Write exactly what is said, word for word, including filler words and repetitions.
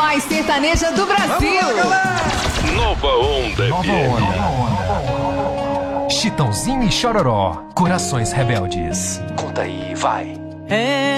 mais sertaneja do Brasil. Nova Onda Nova F M. Onda. Chitãozinho e Chororó, Corações Rebeldes. Conta aí, vai. É